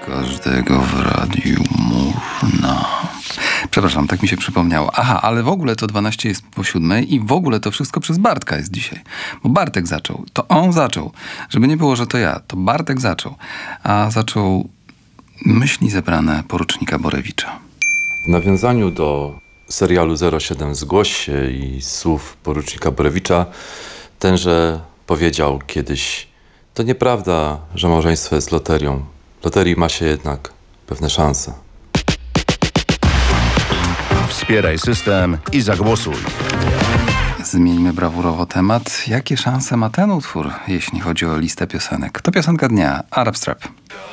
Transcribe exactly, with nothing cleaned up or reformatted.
Każdego w radiu można. Przepraszam, tak mi się przypomniało. Aha, ale w ogóle to dwanaście jest po siódmej i w ogóle to wszystko przez Bartka jest dzisiaj. Bo Bartek zaczął. To on zaczął. Żeby nie było, że to ja. To Bartek zaczął. A zaczął myśli zebrane porucznika Borewicza. W nawiązaniu do serialu zero siedem Zgłoś się i słów porucznika Borewicza, tenże powiedział kiedyś: to nieprawda, że małżeństwo jest loterią. W loterii ma się jednak pewne szanse. Wspieraj system i zagłosuj. Zmieńmy brawurowo temat. Jakie szanse ma ten utwór, jeśli chodzi o listę piosenek? To piosenka dnia, Arab Strap.